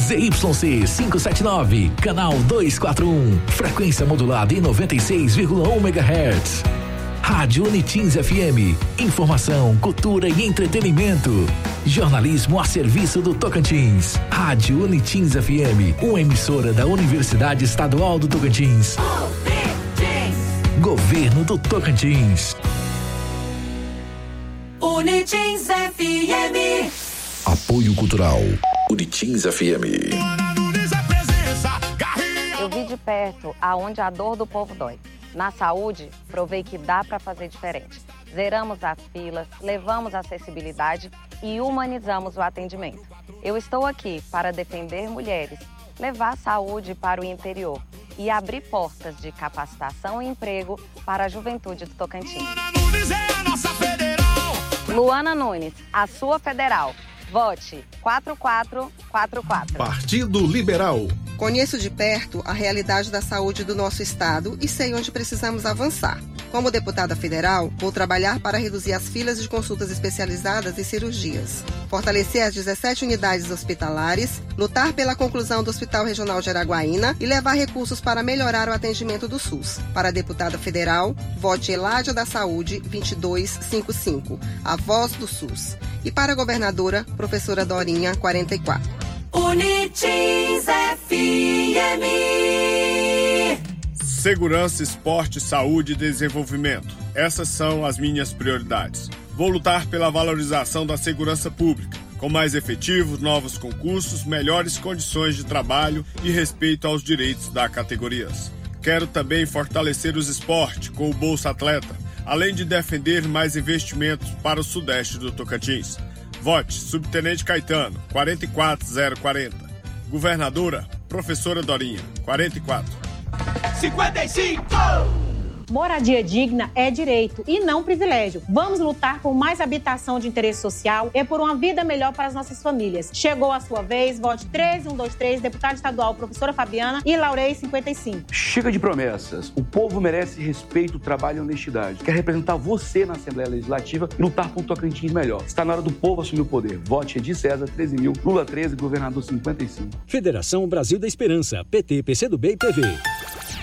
ZYC 579, canal 241, frequência modulada em 96,1 MHz. Rádio Unitins FM, informação, cultura e entretenimento. Jornalismo a serviço do Tocantins. Rádio Unitins FM, uma emissora da Universidade Estadual do Tocantins. Governo do Tocantins. Unitins FM. Apoio Cultural. Unitins FM. Eu vi de perto aonde a dor do povo dói. Na saúde, provei que dá para fazer diferente. Zeramos as filas, levamos acessibilidade e humanizamos o atendimento. Eu estou aqui para defender mulheres, levar saúde para o interior e abrir portas de capacitação e emprego para a juventude do Tocantins. Luana Nunes, a sua federal. Vote 4444. Partido Liberal. Conheço de perto a realidade da saúde do nosso estado e sei onde precisamos avançar. Como deputada federal, vou trabalhar para reduzir as filas de consultas especializadas e cirurgias, fortalecer as 17 unidades hospitalares, lutar pela conclusão do Hospital Regional de Araguaína e levar recursos para melhorar o atendimento do SUS. Para a deputada federal, vote Eládia da Saúde 2255, a voz do SUS. E para a governadora, professora Dorinha 44. Unitins FM. Segurança, esporte, saúde e desenvolvimento. Essas são as minhas prioridades. Vou lutar pela valorização da segurança pública, com mais efetivos, novos concursos, melhores condições de trabalho e respeito aos direitos das categorias. Quero também fortalecer os esportes com o Bolsa Atleta, além de defender mais investimentos para o sudeste do Tocantins. Vote Subtenente Caetano, 44040. Governadora, professora Dorinha, 44. 55! Moradia digna é direito e não privilégio. Vamos lutar por mais habitação de interesse social e por uma vida melhor para as nossas famílias. Chegou a sua vez, vote 13123, deputada estadual professora Fabiana e Laurei 55. Chega de promessas. O povo merece respeito, trabalho e honestidade. Quer representar você na Assembleia Legislativa e lutar por um Tocantins melhor. Está na hora do povo assumir o poder. Vote Edir César 13.000, Lula 13, governador 55. Federação Brasil da Esperança, PT, PCdoB e PV.